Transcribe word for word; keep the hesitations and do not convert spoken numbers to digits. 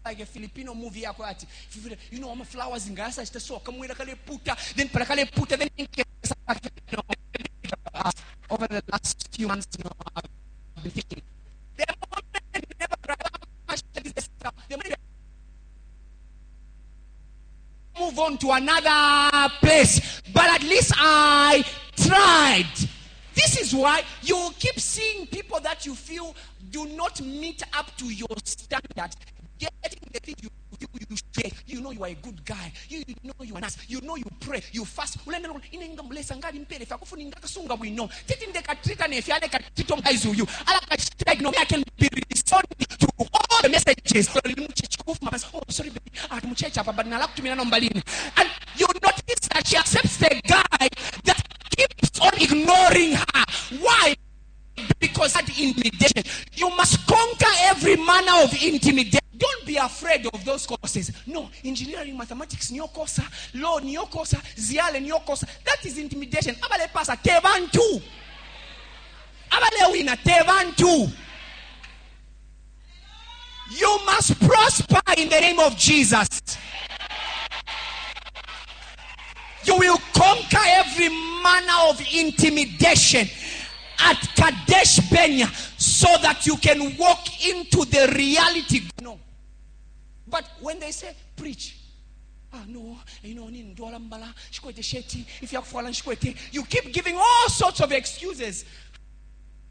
like a Filipino movie. You know, I'm a flowers in gas. I saw come with a puta, then Prakale puta, then over the last few months, you know, I've been thinking. The moment never the moment move on to another place, but at least I tried. This is why you keep seeing people that you feel do not meet up to your standard, getting the thing you you, you share. You know you are a good guy. You, you know you are nice. You know you pray. You fast. You know I can be responding to all the messages. Oh, sorry, baby. And you notice that she accepts the guy that keeps on ignoring her. Why? Because that intimidation. You must conquer every manner of intimidation. Don't be afraid of those courses. No, engineering, mathematics, new course, law, new course, ziale, new course. That is intimidation. Abale pasa tevantu. Abale wina tevantu. You must prosper in the name of Jesus. You will conquer every manner of intimidation at Kadesh Benya so that you can walk into the reality. No. But when they say preach, ah no, you know, if you keep giving all sorts of excuses.